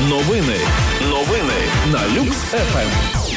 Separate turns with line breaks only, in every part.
Новини на Люкс ФМ.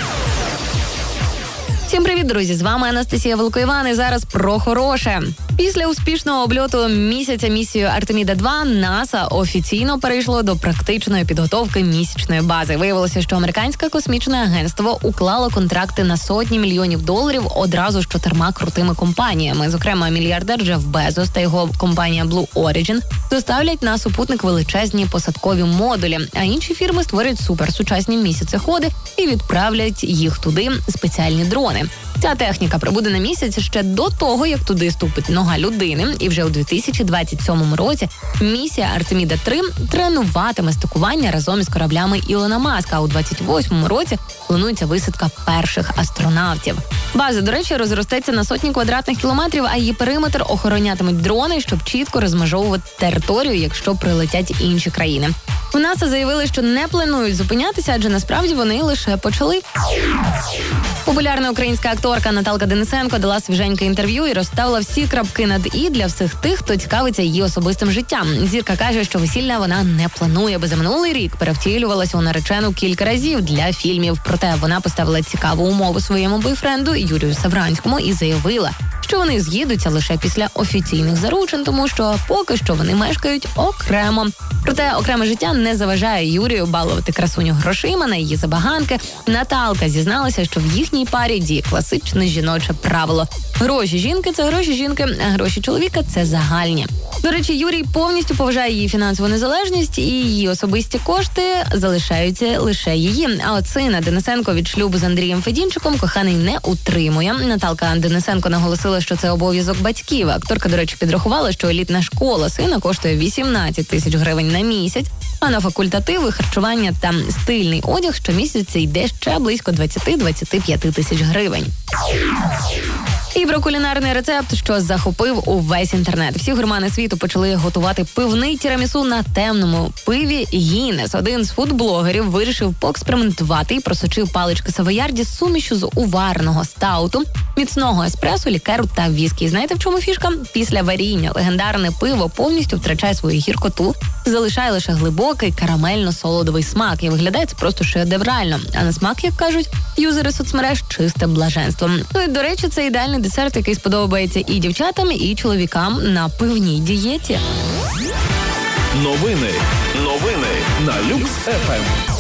Всім привіт, друзі! З вами Анастасія Великоїван і зараз про хороше. Після успішного обльоту місяця місією Артеміда-2 НАСА офіційно перейшло до практичної підготовки місячної бази. Виявилося, що американське космічне агентство уклало контракти на сотні мільйонів доларів одразу з 4 крутими компаніями. Зокрема, мільярдер Джеф Безос та його компанія Blue Origin доставлять на супутник величезні посадкові модулі, а інші фірми створять суперсучасні місяцеходи і відправлять їх туди спеціальні дрони. Ця техніка прибуде на місяць ще до того, як туди ступить нога людини, і вже у 2027 році місія Артеміда-3 тренуватиме стикування разом із кораблями Ілона Маска, а у 2028 році планується висадка перших астронавтів. База, до речі, розростеться на сотні квадратних кілометрів, а її периметр охоронятимуть дрони, щоб чітко розмежовувати територію, якщо прилетять інші країни. У НАСА заявили, що не планують зупинятися, адже насправді вони лише почали. Популярна українська акторка Наталка Денисенко дала свіженьке інтерв'ю і розставила всі крапки над «і» для всіх тих, хто цікавиться її особистим життям. Зірка каже, що весілля вона не планує, бо за минулий рік перевтілювалася у наречену кілька разів для фільмів. Проте вона поставила цікаву умову своєму бойфренду Юрію Савранському і заявила, що вони з'їдуться лише після офіційних заручин, тому що поки що вони мешкають окремо. Проте окреме життя не заважає Юрію балувати красуню грошима на її забаганки. Наталка зізналася, що в їхній парі діє класичне жіноче правило. Гроші жінки – це гроші жінки, а гроші чоловіка – це загальні. До речі, Юрій повністю поважає її фінансову незалежність, і її особисті кошти залишаються лише її. А от сина Денисенко від шлюбу з Андрієм Федінчиком коханий не утримує. Наталка Денисенко наголосила, що це обов'язок батьків. Акторка, до речі, підрахувала, що елітна школа сина коштує 18 тисяч гривень на місяць, а на факультативи, харчування та стильний одяг щомісяця йде ще близько 20-25 тисяч гривень. І про кулінарний рецепт, що захопив увесь інтернет. Всі гурмани світу почали готувати пивний тірамісу на темному пиві Гіннес. Один з фудблогерів вирішив поекспериментувати і просочив палички савоярді з сумішю з уварного стауту, міцного еспресо, лікеру та віскі. Знаєте, в чому фішка? Після варіння легендарне пиво повністю втрачає свою гіркоту, залишає лише глибокий карамельно-солодовий смак. І виглядає це просто шедеврально. А на смак, як кажуть юзери соцмереж, чисте блаженство. Ну і, до речі, це ідеальний десерт, який сподобається і дівчатам, і чоловікам на пивній дієті.
Новини на Люкс ФМ.